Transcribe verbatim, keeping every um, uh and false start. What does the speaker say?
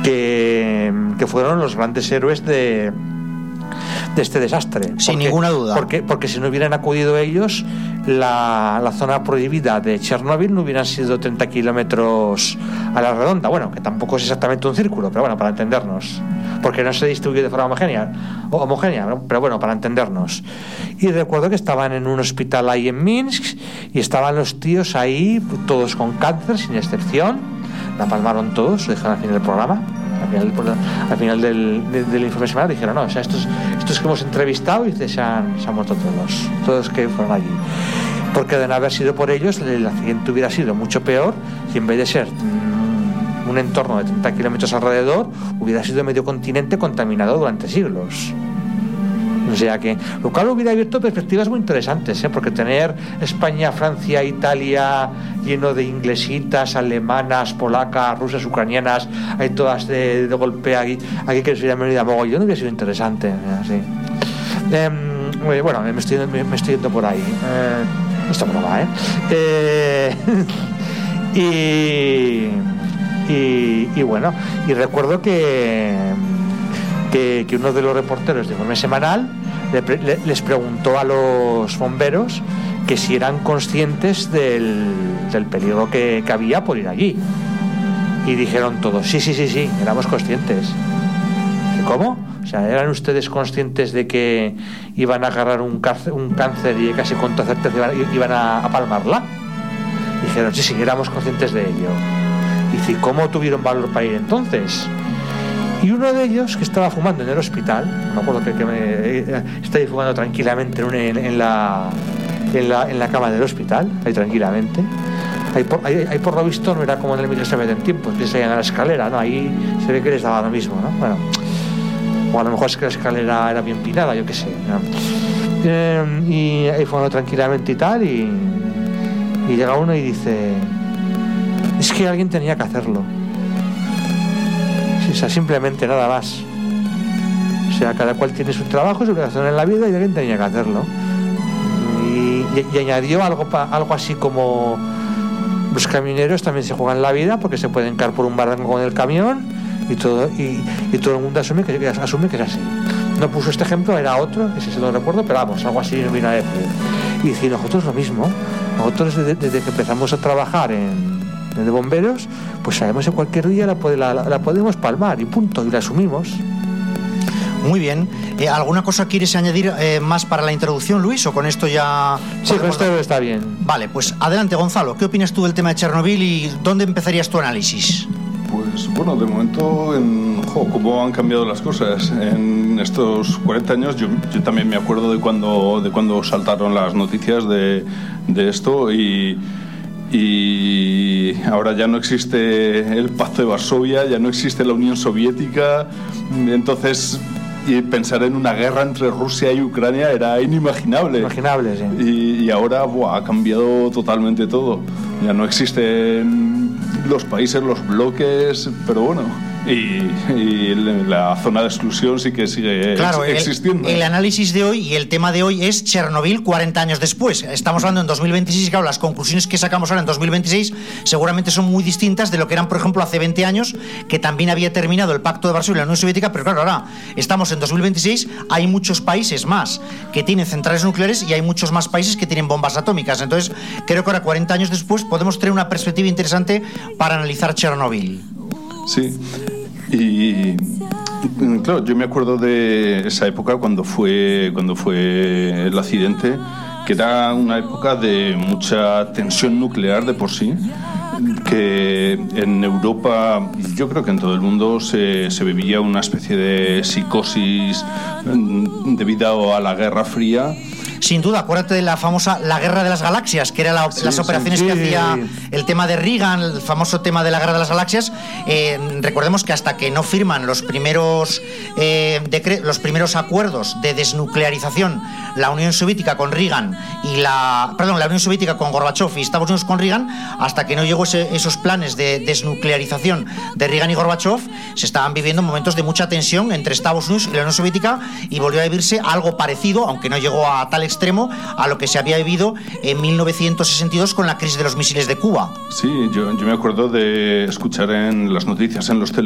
que, que fueron los grandes héroes de, de este desastre. Sin porque, ninguna duda. Porque, porque si no hubieran acudido ellos, la, la zona prohibida de Chernóbil no hubieran sido treinta kilómetros a la redonda. Bueno, que tampoco es exactamente un círculo, pero bueno, para entendernos. Porque no se distribuye de forma homogénea, homogénea, pero bueno, para entendernos. Y recuerdo que estaban en un hospital ahí en Minsk y estaban los tíos ahí, todos con cáncer, sin excepción. La palmaron todos, lo dijeron al final del programa. Al final, al final del, del, del informe semanal dijeron, no, o sea, estos, estos que hemos entrevistado y se han, se han muerto todos, todos que fueron allí. Porque de no haber sido por ellos, el accidente hubiera sido mucho peor y en vez de ser mmm, un entorno de treinta kilómetros alrededor, hubiera sido medio continente contaminado durante siglos. O sea que, lo cual hubiera abierto perspectivas muy interesantes, ¿eh? Porque tener España, Francia, Italia lleno de inglesitas, alemanas, polacas, rusas, ucranianas, hay todas de, de golpe aquí, aquí que se llama de mogollón, hubiera sido interesante, ¿eh? Así. Eh, bueno, me estoy, me, me estoy yendo por ahí. Eh, no está broma, ¿eh? eh y, y, y bueno, y recuerdo que Que, que uno de los reporteros de Informe Semanal le, le, les preguntó a los bomberos que si eran conscientes del, del peligro que, que había por ir allí. Y dijeron todos, sí, sí, sí, sí, éramos conscientes. ¿Cómo? O sea, ¿eran ustedes conscientes de que iban a agarrar un cáncer, un cáncer y casi con toda certeza iban, iban a, a palmarla? Dijeron, sí, sí, éramos conscientes de ello. Y dice, ¿cómo tuvieron valor para ir entonces? Y uno de ellos, que estaba fumando en el hospital, me acuerdo que, que me, eh, estaba fumando tranquilamente en, un, en, en, la, en, la, en la cama del hospital, ahí tranquilamente. Ahí por, ahí, ahí por lo visto no era como en el micro se meten tiempos, que se iban a la escalera, ¿no? Ahí se ve que les daba lo mismo, ¿no? Bueno, o a lo mejor es que la escalera era bien pinada, yo qué sé, ¿no? Eh, y ahí fumando tranquilamente y tal, y, y llega uno y dice, es que alguien tenía que hacerlo. O sea, simplemente nada más. O sea, cada cual tiene su trabajo, su obligación en la vida y alguien tenía que hacerlo. Y, y, y añadió algo, pa, algo así como los camioneros también se juegan la vida porque se pueden caer por un barranco con el camión y todo y, y todo el mundo asume que, asume que es así. No puso este ejemplo, era otro, ese se lo recuerdo, pero vamos, algo así vino a decir. Y decir, nosotros lo mismo. Nosotros desde, desde que empezamos a trabajar en de bomberos, pues sabemos que cualquier día la, la, la podemos palmar y punto, y la asumimos. Muy bien. Eh, ¿Alguna cosa quieres añadir eh, más para la introducción, Luis, o con esto ya...? Sí, con esto está bien. Vale, pues adelante, Gonzalo. ¿Qué opinas tú del tema de Chernobyl y dónde empezarías tu análisis? Pues bueno, de momento, en, jo, cómo han cambiado las cosas en estos cuarenta años. Yo, yo también me acuerdo de cuando, de cuando saltaron las noticias de, de esto y... y ahora ya no existe el Pacto de Varsovia, ya no existe la Unión Soviética, entonces y pensar en una guerra entre Rusia y Ucrania era inimaginable. Inimaginable, sí. Y, y ahora buah, ha cambiado totalmente todo. Ya no existen los países, los bloques, pero bueno... Y, y la zona de exclusión sí que sigue claro, ex- existiendo. El, el análisis de hoy y el tema de hoy es Chernobyl cuarenta años después. Estamos hablando en dos mil veintiséis, claro, las conclusiones que sacamos ahora en dos mil veintiséis seguramente son muy distintas de lo que eran, por ejemplo, hace veinte años, que también había terminado el Pacto de Varsovia y la Unión Soviética, pero claro, ahora estamos en dos mil veintiséis, hay muchos países más que tienen centrales nucleares y hay muchos más países que tienen bombas atómicas. Entonces, creo que ahora, cuarenta años después, podemos tener una perspectiva interesante para analizar Chernobyl. Sí, y claro, yo me acuerdo de esa época cuando fue, cuando fue el accidente, que era una época de mucha tensión nuclear de por sí, que en Europa, yo creo que en todo el mundo, se, se vivía una especie de psicosis debido a la Guerra Fría. Sin duda, acuérdate de la famosa La Guerra de las Galaxias, que eran la, sí, las operaciones sí, que hacía el tema de Reagan, el famoso tema de la Guerra de las Galaxias. Eh, recordemos que hasta que no firman los primeros, eh, decre- los primeros acuerdos de desnuclearización, la Unión Soviética con Reagan y la, perdón, la Unión Soviética con Gorbachev y Estados Unidos con Reagan, hasta que no llegó ese, esos planes de desnuclearización de Reagan y Gorbachev, se estaban viviendo momentos de mucha tensión entre Estados Unidos y la Unión Soviética, y volvió a vivirse algo parecido, aunque no llegó a tal extremo, a lo que se había vivido en mil novecientos sesenta y dos con la crisis de los misiles de Cuba. Sí, yo, yo me acuerdo de escuchar en las noticias, en los